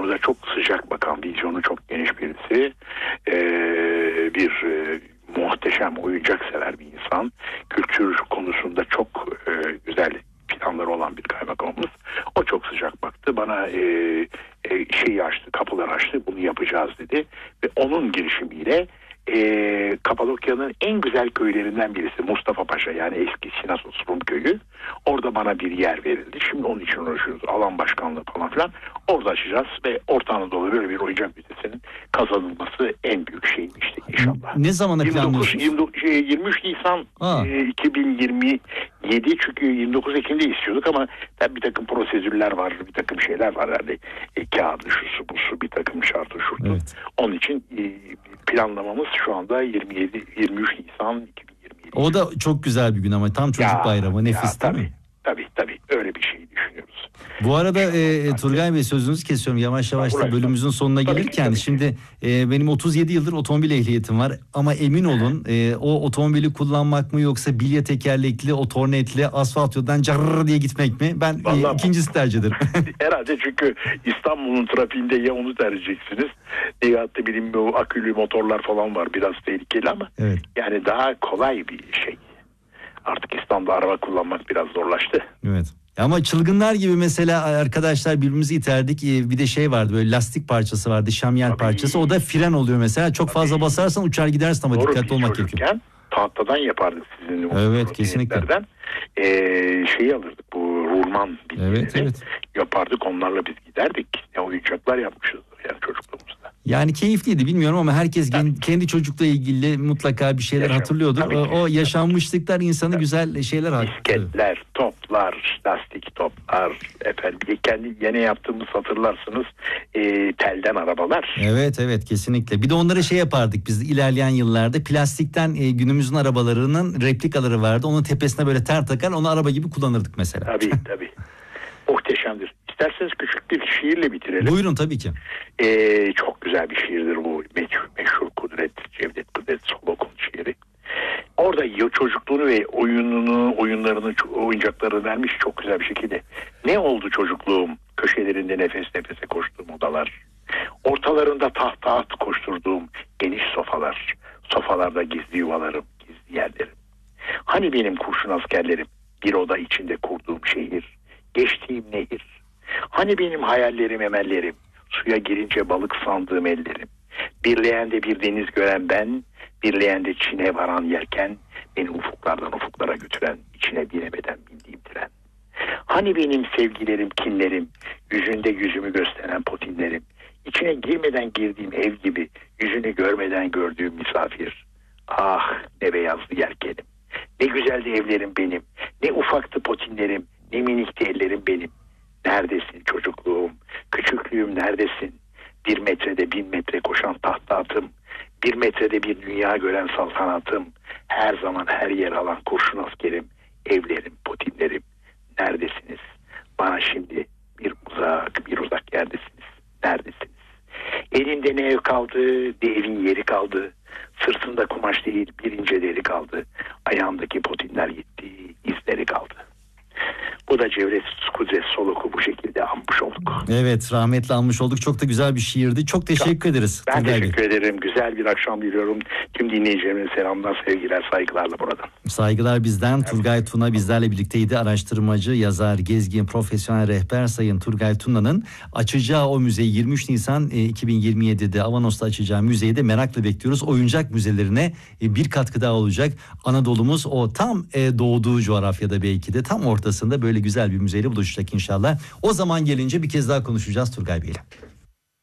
konuda çok sıcak bakan, vizyonu çok geniş birisi. Muhteşem oyuncak sever bir insan. Kültür konusunda çok güzel planları olan bir kaymakamımız. O çok sıcak baktı. Bana kapılar açtı. Bunu yapacağız dedi. Ve onun girişimiyle Kapadokya'nın en güzel köylerinden birisi Mustafa Paşa, yani eski Sinasos Rum köyü. Orada bana bir yer verildi. Şimdi onun için uğraşıyoruz. Alan başkanlığı falan filan. Orada açacağız ve Orta Anadolu'da böyle bir oyuncak müzesinin kazanılması en büyük şeymişti inşallah. Ne zamana planlıyorsunuz? 23 Nisan 2027, çünkü 29 Ekim'de istiyorduk ama tabii bir takım prosedürler var, bir takım şeyler var. Yani kağıdı, şusu, busu, bir takım şartı şurtu. Evet. Onun için planlamamız şu anda 23 Nisan 2027. O da çok güzel bir gün ama tam çocuk bayramı, nefis değil mi? Tabii öyle bir şey düşünüyoruz. Bu arada Turgay Bey, sözünüzü kesiyorum. Yavaş yavaş da bölümümüzün sonuna gelirken şimdi benim 37 yıldır otomobil ehliyetim var ama emin olun o otomobili kullanmak mı yoksa bilye tekerlekli, otornetli, asfalt yoldan carrrr diye gitmek mi? Ben ikincisi tercih ederim. Herhalde, çünkü İstanbul'un trafiğinde ya onu tercih edeceksiniz ya da o akülü motorlar falan var, biraz tehlikeli ama yani daha kolay bir şey. Artık İstanbul'da araba kullanmak biraz zorlaştı. Evet. Ama çılgınlar gibi mesela arkadaşlar birbirimizi iterdik. Bir de şey vardı, böyle lastik parçası vardı, şamyer parçası. O da fren oluyor mesela. Çok fazla basarsan uçar gidersin ama dikkatli olmak gerekiyor. Tahtadan yapardık sizin. Evet, kesinlikle. Alırdık, bu rulman bilgileri. Yapardık, onlarla biz giderdik. Ne oyuncaklar yapmışız yani çocukluğumuzda. Yani keyifliydi, bilmiyorum ama herkes kendi çocukluğuyla ilgili mutlaka bir şeyler hatırlıyordur. O yaşanmışlıklar insanı güzel şeyler hatırlıyor. Misketler, toplar, lastik toplar, kendi yeni yaptığımız, hatırlarsınız, telden arabalar. Evet kesinlikle. Bir de onlara yapardık biz ilerleyen yıllarda. Plastikten günümüzün arabalarının replikaları vardı. Onun tepesine böyle ter takar, onu araba gibi kullanırdık mesela. Tabii. Muhteşemdir. İsterseniz küçük bir şiirle bitirelim. Buyurun, tabii ki. Çok güzel bir şiirdir bu. Meşhur Cevdet Kudret Solok'un şiiri. Orada çocukluğunu ve oyunlarını, oyuncaklarını vermiş çok güzel bir şekilde. Ne oldu çocukluğum? Köşelerinde nefes nefese koştuğum odalar. Ortalarında taht koşturduğum geniş sofalar. Sofalarda gizli yuvalarım, gizli yerlerim. Hani benim kurşun askerlerim, bir oda içinde kurduğum şehir, geçtiğim nehir. Hani benim hayallerim, emellerim, suya girince balık sandığım ellerim. Birleğende bir deniz gören ben, birleğende Çin'e varan yelken, beni ufuklardan ufuklara götüren, içine binemeden bindiğim tren. Hani benim sevgilerim, kinlerim, yüzünde yüzümü gösteren potinlerim, içine girmeden girdiğim ev gibi, yüzünü görmeden gördüğüm misafir. Ah, ne beyazlı yelkenim, ne güzeldi evlerim benim, ne ufaktı potinlerim, ne minikti ellerim benim. Neredesin çocukluğum, küçüklüğüm neredesin? 1 metrede 1000 metre koşan tahta atım, 1 metrede bir dünya gören saltanatım, her zaman her yer alan kurşun askerim, evlerim, potinlerim, neredesiniz? Bana şimdi bir uzak yerdesiniz, neredesiniz? Elinde ne ev kaldı, ne evin yeri kaldı, sırtında kumaş değil bir ince deri kaldı, ayağındaki potinler gitti, izleri kaldı. Bu da Cevdet Kudret Solok'u bu şekilde anmış olduk. Evet, rahmetli anmış olduk. Çok da güzel bir şiirdi. Çok teşekkür ederiz. Ben teşekkür ederim. Güzel bir akşam diliyorum. Tüm dinleyicilerime selamlar, sevgiler, saygılarla buradan. Saygılar bizden. Evet. Turgay Tuna bizlerle birlikteydi. Araştırmacı, yazar, gezgin, profesyonel rehber Sayın Turgay Tuna'nın açacağı o müzeyi 23 Nisan 2027'de Avanos'ta açacağı müzeyi de merakla bekliyoruz. Oyuncak müzelerine bir katkı daha olacak. Anadolu'muz o tam doğduğu coğrafyada belki de tam ortasında böyle güzel bir müzeyle buluşacak inşallah. O zaman gelince bir kez daha konuşacağız Turgay Bey'le.